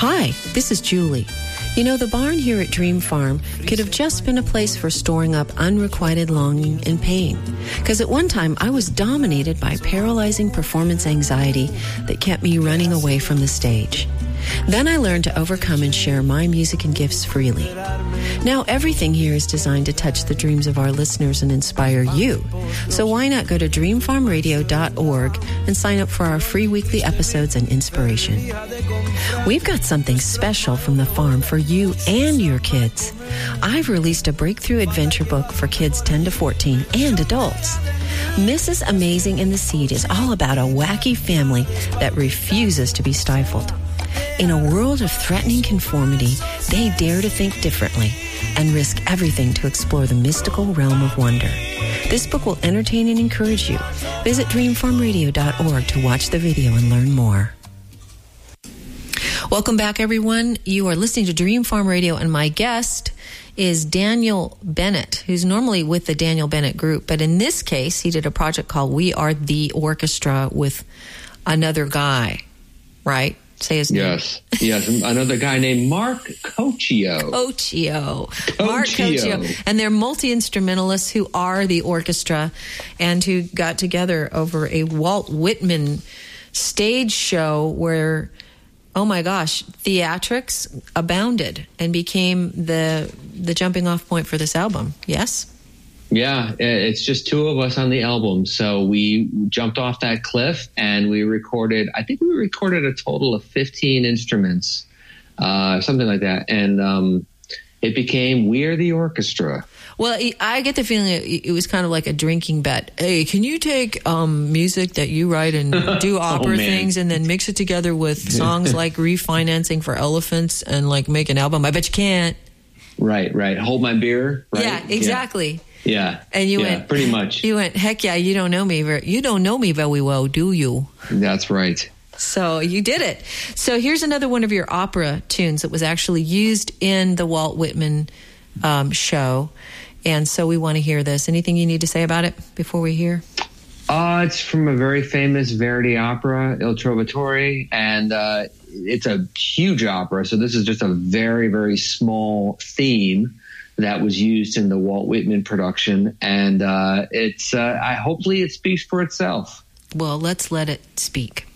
Hi, this is Julie. You know, the barn here at Dream Farm could have just been a place for storing up unrequited longing and pain. Because at one time, I was dominated by paralyzing performance anxiety that kept me running away from the stage. Then I learned to overcome and share my music and gifts freely. Now everything here is designed to touch the dreams of our listeners and inspire you. So why not go to dreamfarmradio.org and sign up for our free weekly episodes and inspiration. We've got something special from the farm for you and your kids. I've released a breakthrough adventure book for kids 10 to 14 and adults. Mrs. Amazing and the Seed is all about a wacky family that refuses to be stifled. In a world of threatening conformity, they dare to think differently and risk everything to explore the mystical realm of wonder. This book will entertain and encourage you. Visit dreamfarmradio.org to watch the video and learn more. Welcome back, everyone. You are listening to Dream Farm Radio, and my guest is Daniel Bennett, who's normally with the Daniel Bennett Group, but in this case, he did a project called We Are the Orchestra with another guy, right? Say his name. Yes, another guy named Mark Cochio. Mark Cochio. And they're multi-instrumentalists who are the orchestra and who got together over a Walt Whitman stage show where, oh my gosh, theatrics abounded and became the jumping off point for this album. Yes? Yeah, it's just two of us on the album. So we jumped off that cliff and we recorded a total of 15 instruments, something like that. And it became We're the Orchestra. Well, I get the feeling it was kind of like a drinking bet. Hey, can you take music that you write and do opera things and then mix it together with songs like Refinancing for Elephants and like make an album? I bet you can't. Right. Hold My Beer. Right? Yeah, exactly. Yeah. And you went pretty much. You went, heck yeah, you don't know me very well, do you? That's right. So you did it. So here's another one of your opera tunes that was actually used in the Walt Whitman show. And so we want to hear this. Anything you need to say about it before we hear? It's from a very famous Verdi opera, Il Trovatore, and it's a huge opera. So this is just a very, very small theme that was used in the Walt Whitman production, and hopefully it speaks for itself. Well, let's let it speak.